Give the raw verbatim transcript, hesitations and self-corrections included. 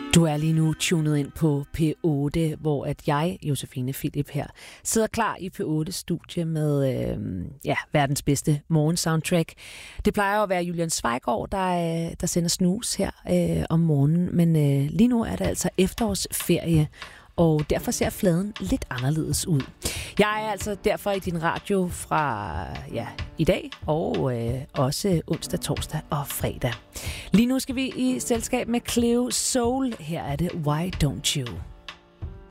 Du er lige nu tunet ind på P otte, hvor at jeg, Josefine Philip her, sidder klar i P otte-studie med øh, ja, verdens bedste morgensoundtrack. Det plejer at være Julian Zweigård, der, der sender snus her øh, om morgenen, men øh, lige nu er det altså efterårsferie, og derfor ser fladen lidt anderledes ud. Jeg er altså derfor i din radio fra ja, i dag, og øh, også onsdag, torsdag og fredag. Lige nu skal vi i selskab med Cleo Soul. Her er det Why Don't You?